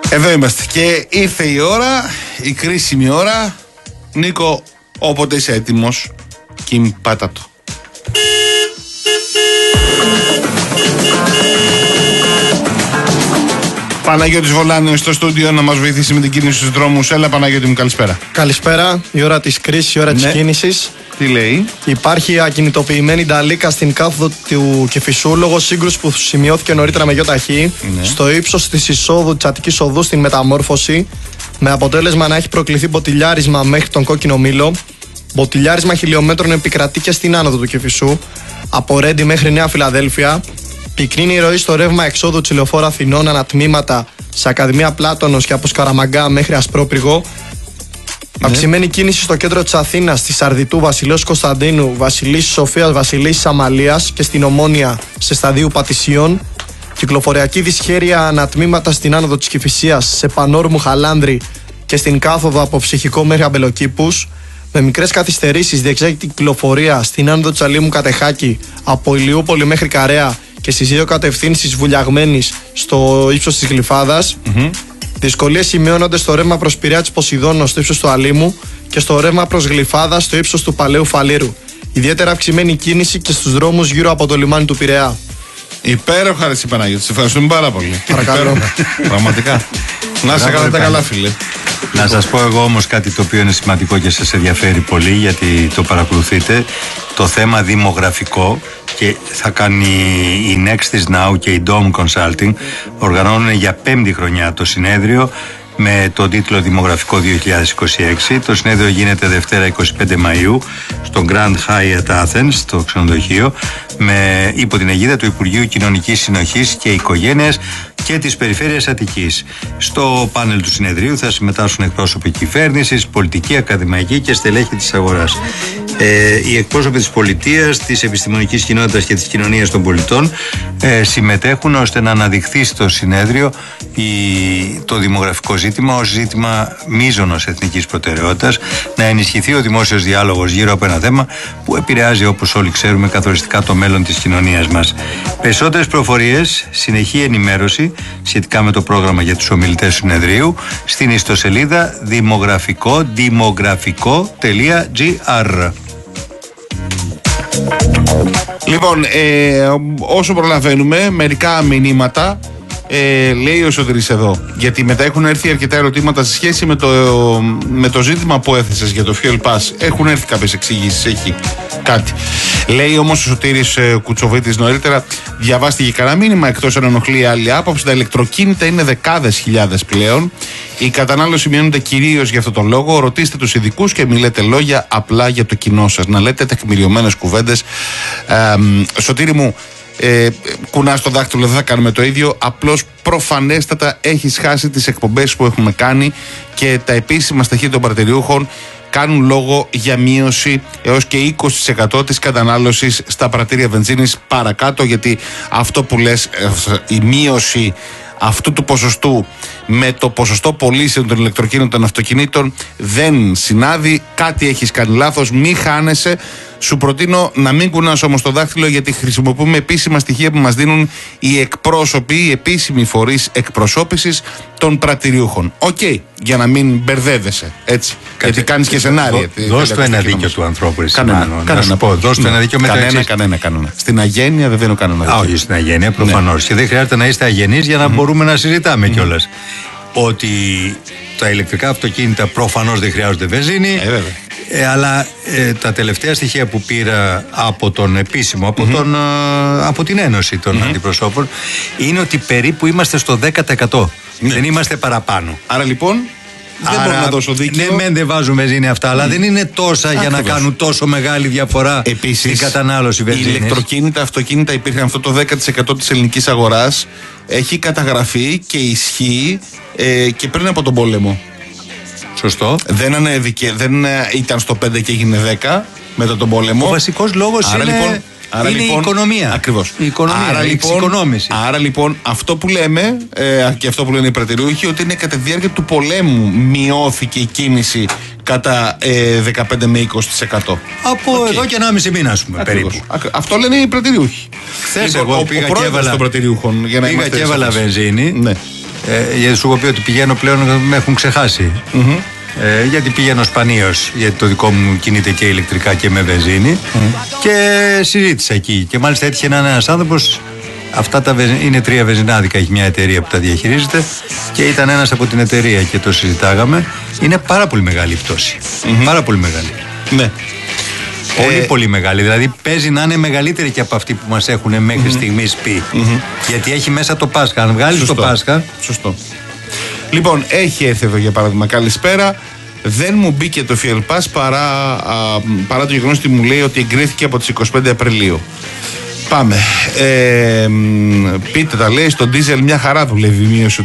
Εδώ είμαστε και ήρθε η ώρα, η κρίσιμη ώρα. Νίκο, όποτε είσαι έτοιμος, Κιμ, πάτα το. Παναγιώτης Βολάνιος στο στούντιο να μας βοηθήσει με την κίνηση στους δρόμους. Έλα Παναγιώτη μου, καλησπέρα. Καλησπέρα, η ώρα της κρίσης, η ώρα της κίνησης. Τι λέει? Υπάρχει ακινητοποιημένη νταλίκα στην κάθοδο του Κηφισού λόγω σύγκρουση που σημειώθηκε νωρίτερα με γιοταχή στο ύψος της εισόδου της Αττικής Οδού στην Μεταμόρφωση, με αποτέλεσμα να έχει προκληθεί μποτιλιάρισμα μέχρι τον Κόκκινο Μήλο. Μποτιλιάρισμα χιλιόμετρων επικρατεί και στην άνοδο του Κηφισού, από Ρέντι μέχρι Νέα Φιλαδέλφια. Πυκνή η ροή στο ρεύμα εξόδου της λεωφόρου Αθηνών ανατμήματα σε Ακαδημία Πλάτωνος και από Σκαραμαγκά μέχρι Ασπρόπυργο. Αυξημένη κίνηση στο κέντρο της Αθήνας, στη Σαρδιτού, Βασιλέως Κωνσταντίνου, Βασιλίσσης Σοφίας, Βασιλίσσης Αμαλίας και στην Ομόνια σε σταδίου Πατησίων. Κυκλοφοριακή δυσχέρεια ανατμήματα στην άνοδο της Κηφισίας, σε Πανόρμου Χαλάνδρη και στην κάθοδο από Ψυχικό μέχρι Αμπελοκήπους. Με μικρές καθυστερήσεις διεξάγεται κυκλοφορία στην άνοδο της Αλήμου Κατεχάκη από Ηλιούπολη μέχρι Καρέα και στις δύο κατευθύνσεις Βουλιαγμένης στο ύψος της Γλυφάδας. Δυσκολίες σημειώνονται στο ρεύμα προς Πειραιά της Ποσειδώνος στο ύψος του Αλήμου και στο ρεύμα προς Γλυφάδα στο ύψος του Παλαιού Φαλήρου. Ιδιαίτερα αυξημένη κίνηση και στους δρόμους γύρω από το λιμάνι του Πειραιά. Υπέροχα ρε Παναγιώτη, σε ευχαριστούμε πάρα πολύ. Παρακαλώ. Πραγματικά. Να σε καλά τα καλά, φίλε. Να σας πω εγώ όμως κάτι το οποίο είναι σημαντικό και σας ενδιαφέρει πολύ, γιατί το παρακολουθείτε. Το θέμα δημογραφικό, και θα κάνει η Nextis Now και η Dome Consulting, οργανώνουν για 5η χρονιά το συνέδριο με τον τίτλο Δημογραφικό 2026. Το συνέδριο γίνεται Δευτέρα 25 Μαΐου στο Grand Hyatt Athens, στο ξενοδοχείο, υπό την αιγίδα του Υπουργείου Κοινωνικής Συνοχής και Οικογένειας και της Περιφέρειας Αττικής. Στο πάνελ του συνεδρίου θα συμμετάσχουν εκπρόσωποι κυβέρνησης, πολιτικοί, ακαδημαϊκοί και στελέχη της αγοράς. Οι εκπρόσωποι της πολιτείας, της επιστημονικής κοινότητας και της κοινωνίας των πολιτών συμμετέχουν ώστε να αναδειχθεί στο συνέδριο το δημογραφικό ζήτημα ως ζήτημα μείζωνος εθνικής προτεραιότητας, να ενισχυθεί ο δημόσιος διάλογος γύρω από ένα θέμα που επηρεάζει, όπως όλοι ξέρουμε, καθοριστικά το μέλλον της κοινωνίας μας. Περισσότερες πληροφορίες, συνεχή ενημέρωση σχετικά με το πρόγραμμα για τους ομιλητές του συνεδρίου στην ιστοσελίδα δημογραφικό.gr. Λοιπόν, όσο προλαβαίνουμε, μερικά μηνύματα λέει ο Σωτήρης εδώ. Γιατί μετά έχουν έρθει αρκετά ερωτήματα σε σχέση με το ζήτημα που έθεσες για το Fuel Pass. Έχουν έρθει κάποιες εξηγήσεις, έχει κάτι. Λέει όμως ο Σωτήρης Κουτσοβίτης νωρίτερα, διαβάστηκε κανένα μήνυμα εκτός αν ενοχλεί άλλη άποψη. Τα ηλεκτροκίνητα είναι δεκάδες χιλιάδες πλέον. Η κατανάλωση μειώνεται κυρίως για αυτόν τον λόγο. Ρωτήστε τους ειδικούς και μιλέτε λόγια απλά για το κοινό σας. Να λέτε τεκμηριωμένες κουβέντες. Σωτήρη μου, κουνάς το δάχτυλο, δεν θα κάνουμε το ίδιο. Απλώς προφανέστατα έχεις χάσει τις εκπομπές που έχουμε κάνει και τα επίσημα στοιχεία των πρατηριούχων κάνουν λόγο για μείωση έως και 20% της κατανάλωσης στα πρατήρια βενζίνης παρακάτω, γιατί αυτό που λες, η μείωση αυτού του ποσοστού με το ποσοστό πωλήσεων των ηλεκτροκίνητων αυτοκινήτων δεν συνάδει. Κάτι έχεις κάνει λάθος, μη χάνεσαι. Σου προτείνω να μην κουνάς όμως το δάχτυλο, γιατί χρησιμοποιούμε επίσημα στοιχεία που μας δίνουν οι εκπρόσωποι, οι επίσημοι φορείς εκπροσώπησης των πρατηριούχων. Οκ, για να μην μπερδεύεσαι, έτσι. Γιατί κάνεις και σενάρια. Δώσ' το ένα δίκιο του ανθρώπου, εσύ. Να σου πω, δώσ' το ένα δίκιο με το εξής. Κανένα. Στην αγένεια δεν δίνω κανένα δίκιο. Όχι, στην αγένεια προφανώς. Και δεν χρειάζεται να είστε αγενείς για να μπορούμε να συζητάμε κιόλας. Ότι τα ηλεκτρικά αυτοκίνητα προφανώς δεν χρειάζονται βενζίνη. Αλλά τα τελευταία στοιχεία που πήρα από τον επίσημο, από την Ένωση των Αντιπροσώπων, είναι ότι περίπου είμαστε στο 10%. Δεν είμαστε παραπάνω. Άρα λοιπόν δεν μπορώ να δώσω δίκιο. Ναι, δεν βάζουν βενζίνη αυτά, αλλά δεν είναι τόσα για να κάνουν τόσο μεγάλη διαφορά στην κατανάλωση βενζίνης. Οι ηλεκτροκίνητα, αυτοκίνητα υπήρχαν. Αυτό το 10% της ελληνικής αγοράς έχει καταγραφεί και ισχύει και πριν από τον πόλεμο. Σωστό. Δεν ήταν στο 5 και έγινε 10 μετά τον πόλεμο. Ο βασικός λόγος είναι η οικονομία. Ακριβώς. Η οικονομία, η εξοικονόμηση. Άρα λοιπόν αυτό που λέμε και αυτό που λένε οι πρατηριούχοι, ότι είναι κατά τη διάρκεια του πολέμου μειώθηκε η κίνηση κατά 15 με 20%. Από εδώ και 1,5 μήνα, ας πούμε, περίπου. Αυτό λένε οι πρατηριούχοι. Χθες εγώ πήγα και έβαλα βενζίνη. Ναι. Γιατί σου έχω πει ότι πηγαίνω πλέον, με έχουν ξεχάσει. Γιατί πηγαίνω σπανίως, γιατί το δικό μου κινείται και ηλεκτρικά και με βενζίνη. Και συζήτησα εκεί. Και μάλιστα έτυχε να είναι ένας άνθρωπος. Αυτά είναι 3 βενζινάδικα, έχει μια εταιρεία που τα διαχειρίζεται. Και ήταν ένας από την εταιρεία και το συζητάγαμε. Είναι πάρα πολύ μεγάλη η πτώση. Πάρα πολύ μεγάλη. Ναι. Πολύ μεγάλη. Δηλαδή παίζει να είναι μεγαλύτερη και από αυτή που μας έχουν μέχρι στιγμής πει. Γιατί έχει μέσα το Πάσχα. Αν βγάλεις το Πάσχα. Σωστό. Λοιπόν, έχει έρθει εδώ για παράδειγμα. Καλησπέρα. Δεν μου μπήκε το Fuel Pass παρά το γεγονός ότι μου λέει ότι εγκρίθηκε από τις 25 Απριλίου. Πάμε. Πείτε τα, λέει, στο ντίζελ μια χαρά δουλεύει η μείωση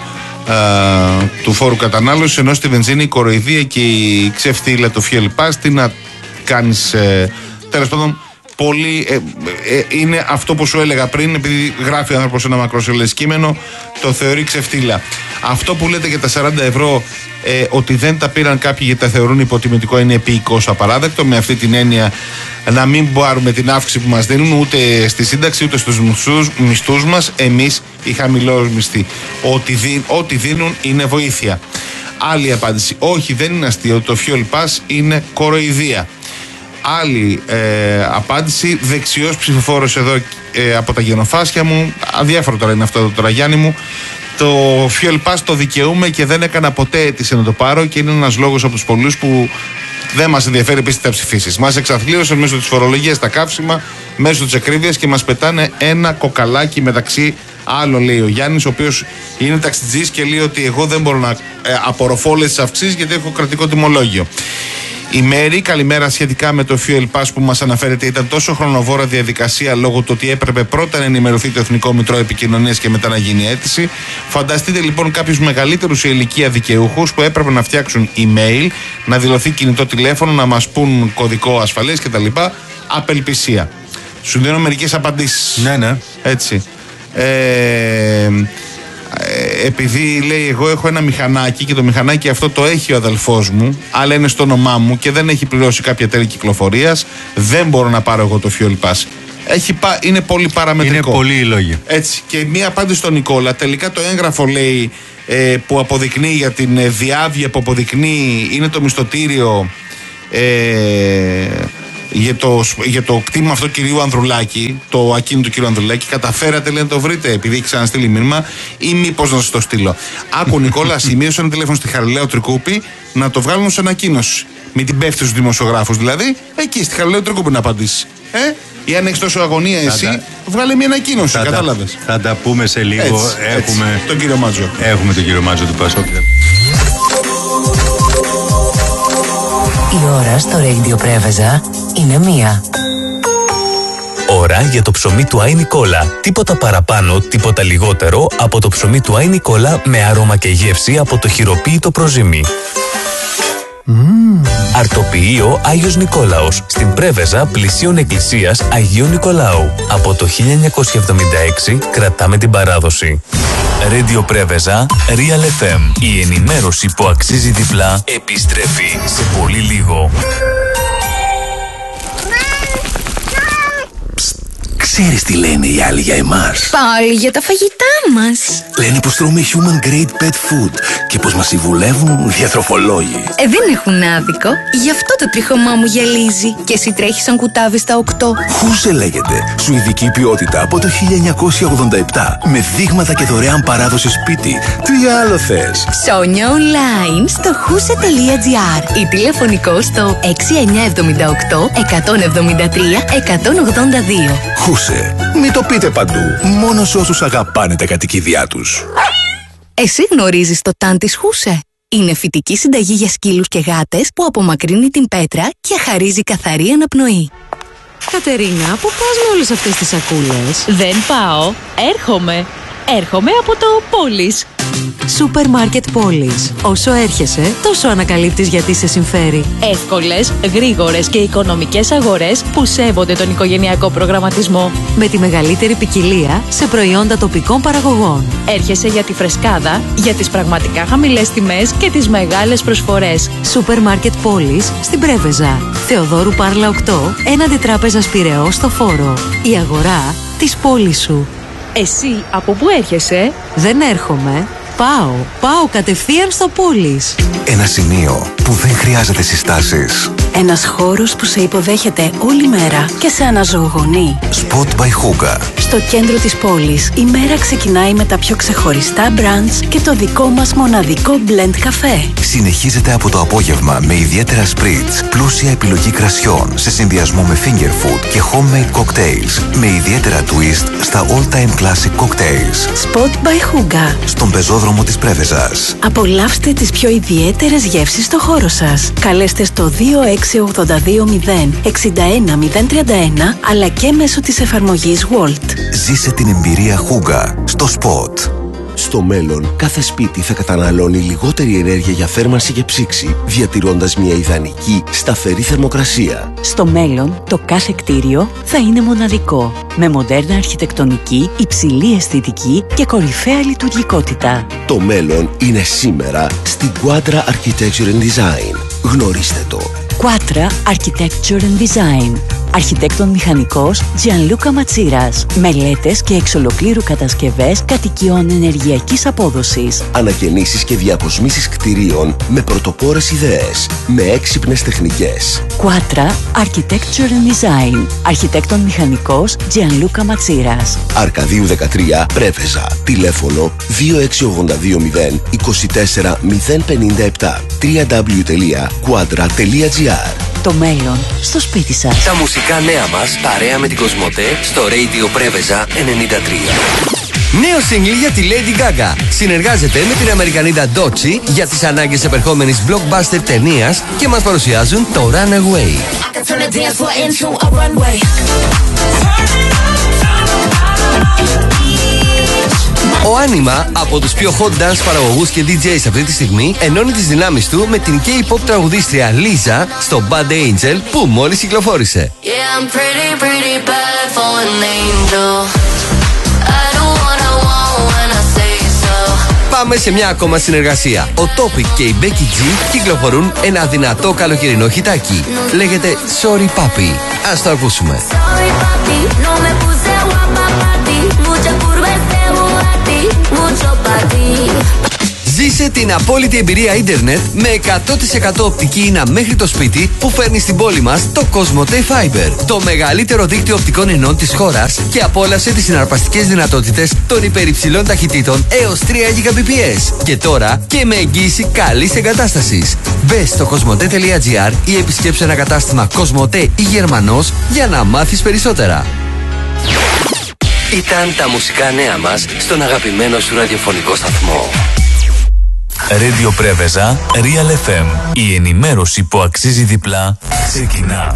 του φόρου κατανάλωσης, ενώ στη βενζίνη η κοροϊδία και η ξεφτύλα του Fuel Pass. Τι να κάνεις, τέλος πάντων, πολύ, είναι αυτό που σου έλεγα πριν, επειδή γράφει ο άνθρωπος ένα μακροσελές κείμενο, το θεωρεί ξεφτύλα. Αυτό που λέτε για τα 40 ευρώ, ότι δεν τα πήραν κάποιοι γιατί τα θεωρούν υποτιμητικό, είναι επίοικος απαράδεκτο. Με αυτή την έννοια να μην πάρουμε την αύξηση που μας δίνουν ούτε στη σύνταξη ούτε στους μισθούς μας, εμείς οι χαμηλότεροι μισθοί. Ό,τι δίνουν είναι βοήθεια. Άλλη απάντηση. Όχι, δεν είναι αστείο. Το Fuel Pass είναι κοροϊδία. Άλλη απάντηση. Δεξιός ψηφοφόρος εδώ από τα γενοφάσια μου. Αδιάφορο τώρα είναι αυτό τώρα, Γιάννη μου. Το Fuel Pass το δικαιούμαι και δεν έκανα ποτέ αίτηση να το πάρω και είναι ένας λόγος από τους πολλούς που δεν μας ενδιαφέρει επίσης τι θα ψηφίσεις. Μας εξαθλίωσαν μέσω της φορολογίας τα καύσιμα, μέσω της ακρίβειας και μας πετάνε ένα κοκαλάκι μεταξύ άλλων, λέει ο Γιάννης, ο οποίος είναι ταξιτζής και λέει ότι εγώ δεν μπορώ να απορροφώ όλες τις αυξήσεις γιατί έχω κρατικό τιμολόγιο. Η Μέρη, καλημέρα. Σχετικά με το Fuel Pass που μας αναφέρεται, ήταν τόσο χρονοβόρα διαδικασία λόγω του ότι έπρεπε πρώτα να ενημερωθεί το Εθνικό Μητρό Επικοινωνίας και μετά να γίνει αίτηση. Φανταστείτε λοιπόν κάποιους μεγαλύτερους σε ηλικία δικαιούχους που έπρεπε να φτιάξουν email, να δηλωθεί κινητό τηλέφωνο, να μας πούν κωδικό ασφαλείας κτλ. Απελπισία. Σου δίνω μερικές απαντήσεις. Ναι. Έτσι. Επειδή λέει εγώ έχω ένα μηχανάκι και το μηχανάκι αυτό το έχει ο αδελφός μου, αλλά είναι στο όνομά μου και δεν έχει πληρώσει κάποια τέλη κυκλοφορίας, δεν μπορώ να πάρω εγώ το Fuel Pass. Είναι πολύ παραμετρικό. Είναι πολύ οι λόγοι. Έτσι. Και μία απάντηση στον Νικόλα. Τελικά το έγγραφο λέει που αποδεικνύει για την διάβια που αποδεικνύει είναι το μισθωτήριο για το κτήμα αυτό κυρίου Ανδρουλάκη, το ακίνητο του κυρίου Ανδρουλάκη. Καταφέρατε, λέει, να το βρείτε, επειδή έχει ξαναστείλει μήνυμα, ή μήπως να σας το στείλω. Άκου, Νικόλα, σημείωσε ένα τηλέφωνο στη Χαριλαίου Τρικούπη να το βγάλουν σε ανακοίνωση. Μην την πέφτει στους δημοσιογράφους, δηλαδή, εκεί στη Χαριλαίου Τρικούπη να απαντήσει. Ή αν έχεις τόσο αγωνία εσύ, βγάλε μια ανακοίνωση. Κατάλαβες. Θα τα πούμε σε λίγο. Έχουμε τον κύριο Μάτζο. Έχουμε τον κύριο Μάτζο του Πασόκ. Η ώρα στο Radio Πρέβεζα είναι 1. Ώρα για το ψωμί του Άι Νικόλα. Τίποτα παραπάνω, τίποτα λιγότερο από το ψωμί του Άι Νικόλα με άρωμα και γεύση από το χειροποίητο προζύμι. Αρτοποιείο Άγιος Νικόλαος στην Πρέβεζα πλησίων εκκλησίας Αγίου Νικολάου. Από το 1976 κρατάμε την παράδοση. Radio Πρέβεζα, Real FM. Η ενημέρωση που αξίζει διπλά επιστρέφει σε πολύ λίγο. Ξέρεις τι λένε οι άλλοι για εμάς? Πάλι για τα φαγητά μας. Λένε πως τρώμε human grade pet food και πως μας συμβουλεύουν διατροφολόγοι. Δεν έχουν άδικο. Γι' αυτό το τρίχωμά μου γυαλίζει. Και εσύ τρέχεις σαν κουτάβι στα 8. Χούσε λέγεται. Σουηδική ποιότητα από το 1987. Με δείγματα και δωρεάν παράδοση σπίτι. Τι άλλο θες? Ψώνια online στο huse.gr ή τηλεφωνικό στο 6978 173 182. Χούσε. Μην το πείτε παντού. Μόνο σε όσους αγαπάνε τα κατοικίδια τους. Εσύ γνωρίζεις το τάν της Χούσε? Είναι φυτική συνταγή για σκύλους και γάτες που απομακρύνει την πέτρα και χαρίζει καθαρή αναπνοή. Κατερίνα, πού πας με όλες αυτές τις σακούλες? Δεν πάω, έρχομαι από το Πόλης. Σούπερ μάρκετ Πόλης. Όσο έρχεσαι, τόσο ανακαλύπτεις γιατί σε συμφέρει. Εύκολες, γρήγορες και οικονομικές αγορές που σέβονται τον οικογενειακό προγραμματισμό. Με τη μεγαλύτερη ποικιλία σε προϊόντα τοπικών παραγωγών. Έρχεσαι για τη φρεσκάδα, για τις πραγματικά χαμηλές τιμές και τις μεγάλες προσφορές. Σούπερ μάρκετ Πόλης στην Πρέβεζα. Θεοδόρου Πάρλα 8, έναντι Τράπεζας Πειραιώς στο Φόρο. Η αγορά της πόλης σου. Εσύ από πού έρχεσαι? Δεν έρχομαι, Πάω κατευθείαν στο Πόλης. Ένα σημείο που δεν χρειάζεται συστάσεις. Ένας χώρος που σε υποδέχεται όλη μέρα και σε αναζωογονεί. Spot by Hooga. Στο κέντρο της πόλης, η μέρα ξεκινάει με τα πιο ξεχωριστά brunch και το δικό μας μοναδικό blend καφέ. Συνεχίζεται από το απόγευμα με ιδιαίτερα spritz, πλούσια επιλογή κρασιών σε συνδυασμό με finger food και homemade cocktails, με ιδιαίτερα twist στα all-time classic cocktails. Spot by Hooga. Στον πεζόδρομο της Πρέβεζας. Απολαύστε τις πιο ιδιαίτερες γεύσεις στο χώρο σας. Καλέστε στο 2682 061 031 αλλά και μέσω της εφαρμογής Walt. Ζήσε την εμπειρία Hooga στο Spot. Στο μέλλον, κάθε σπίτι θα καταναλώνει λιγότερη ενέργεια για θέρμανση και ψήξη, διατηρώντας μια ιδανική, σταθερή θερμοκρασία. Στο μέλλον, το κάθε κτίριο θα είναι μοναδικό, με μοντέρνα αρχιτεκτονική, υψηλή αισθητική και κορυφαία λειτουργικότητα. Το μέλλον είναι σήμερα στην Quadra Architecture and Design. Γνωρίστε το. Quadra Architecture and Design. Αρχιτέκτον μηχανικός Gianluca Matsiras. Μελέτες και εξ ολοκλήρου κατασκευές κατοικιών ενεργειακής απόδοσης. Ανακαινήσεις και διακοσμήσεις κτηρίων με πρωτοπόρες ιδέες, με έξυπνες τεχνικές. Quadra Architecture and Design. Αρχιτέκτον μηχανικός Gianluca Matsiras. Αρκαδίου 13, Πρέβεζα. Τηλέφωνο 2682 024 057. www.quadra.gr. Το μέλλον στο σπίτι σας. Τα μουσικά νέα μας παρέα με την Κοσμοτέ στο Radio Πρέβεζα 93. Νέο single για τη Lady Gaga. Συνεργάζεται με την Αμερικανίδα Doechii για τις ανάγκες επερχόμενης blockbuster ταινίας και μας παρουσιάζουν το Runaway. Ο Άνιμα, από τους πιο hot dance παραγωγούς και DJs αυτή τη στιγμή, ενώνει τις δυνάμεις του με την K-pop τραγουδίστρια Lisa στο Bad Angel που μόλις κυκλοφόρησε. Πάμε σε μια ακόμα συνεργασία. Ο Topic και η Becky G κυκλοφορούν ένα δυνατό καλοκαιρινό χιτάκι. Λέγεται Sorry Papi. Ας το ακούσουμε. Ζήσε την απόλυτη εμπειρία ίντερνετ με 100% οπτική ίνα μέχρι το σπίτι που φέρνει στην πόλη μας το Cosmote Fiber, το μεγαλύτερο δίκτυο οπτικών ινών της χώρας, και απόλαυσε τις συναρπαστικές δυνατότητες των υπερυψηλών ταχυτήτων έως 3 Gbps. Και τώρα και με εγγύηση καλής εγκατάστασης. Μπες στο cosmote.gr ή επισκέψε ένα κατάστημα Cosmote ή Γερμανός για να μάθεις περισσότερα. Ήταν τα μουσικά νέα μας στον αγαπημένο σου ραδιοφωνικό σταθμό. Radio Πρέβεζα, Real FM. Η ενημέρωση που αξίζει διπλά ξεκινά.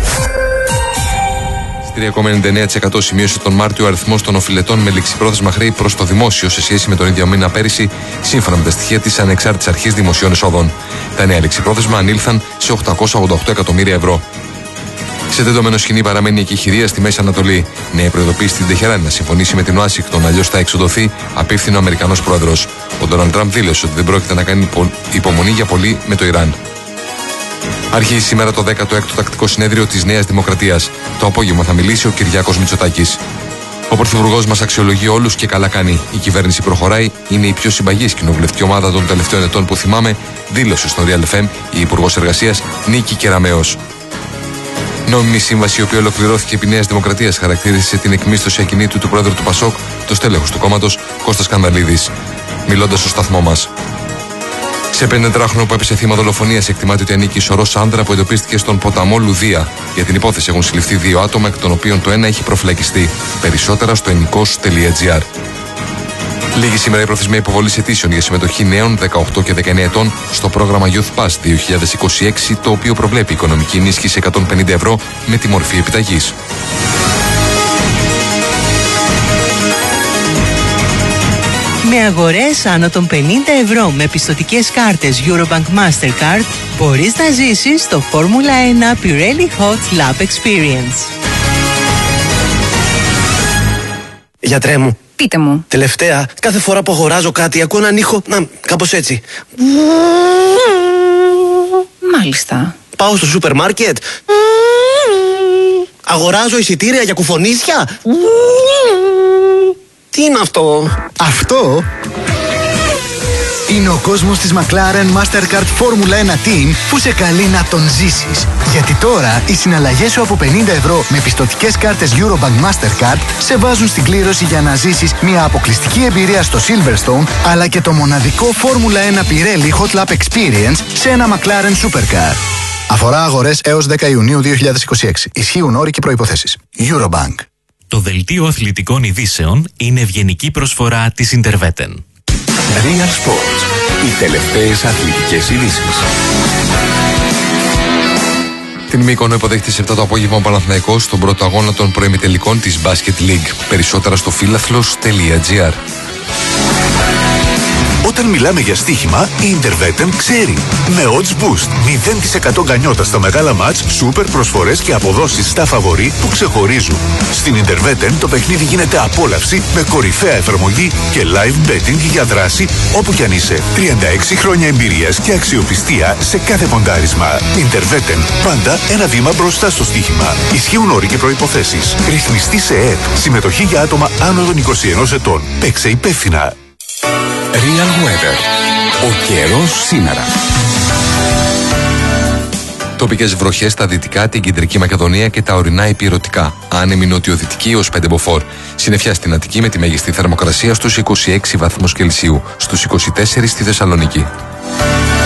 3,99% σημείωσε τον Μάρτιο ο αριθμός των οφειλετών με ληξιπρόθεσμα χρέη προς το δημόσιο σε σχέση με τον ίδιο μήνα πέρυσι, σύμφωνα με τα στοιχεία της Ανεξάρτητης Αρχής Δημοσίων Εσόδων. Τα νέα ληξιπρόθεσμα ανήλθαν σε 888 εκατομμύρια ευρώ. Σε τεντωμένο σκηνή παραμένει η εκεχηρία στη Μέση Ανατολή. Νέα προειδοποίηση στην Τεχεράνη να συμφωνήσει με την Ουάσιγκτον, αλλιώς θα εξοδοθεί, απίφθηνε ο Αμερικανός πρόεδρος. Ο Ντόναλντ Τραμπ δήλωσε ότι δεν πρόκειται να κάνει υπομονή για πολύ με το Ιράν. Αρχίζει σήμερα το 16ο τακτικό συνέδριο της Νέας Δημοκρατίας. Το απόγευμα θα μιλήσει ο Κυριάκος Μητσοτάκης. Ο Πρωθυπουργός μας αξιολογεί όλους και καλά κάνει. Η κυβέρνηση προχωράει, είναι η πιο συμπαγής κοινοβουλευτική ομάδα των τελευταίων ετών που θυμάμαι, δήλωσε στο Real FM η Υπουργός Εργασίας Νίκη Κεραμέως. Νόμιμη σύμβαση, η οποία ολοκληρώθηκε επί Νέας Δημοκρατίας, χαρακτήρισε την εκμίσθωση ακινήτου του πρόεδρου του Πασόκ, το στέλεχος του κόμματος, Κώστας Κανδαλίδης. Μιλώντας στο σταθμό μας. Σε 54χρονο που έπεσε θύμα δολοφονίας, εκτιμάται ότι ανήκει σωρός άντρα που εντοπίστηκε στον ποταμό Λουδία. Για την υπόθεση έχουν συλληφθεί 2 άτομα, εκ των οποίων το ένα έχει προφυλακιστεί. Περισσότερα στο ενικός.gr. Λίγη σήμερα η προθεσμία υποβολής αιτήσεων για συμμετοχή νέων 18 και 19 ετών στο πρόγραμμα Youth Pass 2026, το οποίο προβλέπει οικονομική ενίσχυση 150 ευρώ με τη μορφή επιταγής. Με αγορές άνω των 50 ευρώ με πιστωτικές κάρτες Eurobank Mastercard μπορείς να ζήσεις το Formula 1 Pirelli Hot Lap Experience. Γιατρέ μου. Πείτε μου. Τελευταία, κάθε φορά που αγοράζω κάτι ακούω έναν ήχο, κάπως έτσι. Μάλιστα. Πάω στο σούπερ μάρκετ. Αγοράζω εισιτήρια για κουφονίσια. Τι είναι αυτό? Αυτό Είναι ο κόσμος της McLaren Mastercard Formula 1 Team που σε καλεί να τον ζήσεις. Γιατί τώρα οι συναλλαγές σου από 50 ευρώ με πιστωτικές κάρτες Eurobank Mastercard σε βάζουν στην κλήρωση για να ζήσεις μια αποκλειστική εμπειρία στο Silverstone, αλλά και το μοναδικό Formula 1 Pirelli Hot Lap Experience σε ένα McLaren Supercar. Αφορά αγορές έως 10 Ιουνίου 2026. Ισχύουν όροι και προϋποθέσεις. Eurobank. Το δελτίο αθλητικών ειδήσεων είναι ευγενική προσφορά της Interveten. Real Sports. Οι τελευταίες αθλητικές ειδήσεις. Την Μύκονο υποδέχτησε 7 το απόγευμα ο Παναθηναϊκός στον πρώτο αγώνα των προημιτελικών της Basket League. Περισσότερα στο φίλαθλος.gr. Όταν μιλάμε για στοίχημα, η Interveten ξέρει. Με Odds Boost, 0% γκανιότα στα μεγάλα μάτς, σούπερ προσφορές και αποδόσεις στα φαβορί που ξεχωρίζουν. Στην Interveten το παιχνίδι γίνεται απόλαυση με κορυφαία εφαρμογή και live betting για δράση όπου κι αν είσαι. 36 χρόνια εμπειρίας και αξιοπιστία σε κάθε ποντάρισμα. Interveten, πάντα ένα βήμα μπροστά στο στοίχημα. Ισχύουν όροι και προϋποθέσεις. Ρυθμιστή σε ΕΕΠ. Συμμετοχή για άτομα άνω των 21 ετών. Παίξε υπεύθυνα. Real Weather. Ο καιρός σήμερα. Τοπικές βροχές στα δυτικά, την κεντρική Μακεδονία και τα ορεινά υπηρετικά. Άνεμη νοτιοδυτική ως 5 μποφόρ. Συννεφιά στην Αττική με τη μέγιστη θερμοκρασία στους 26 βαθμούς Κελσίου. Στους 24 στη Θεσσαλονίκη.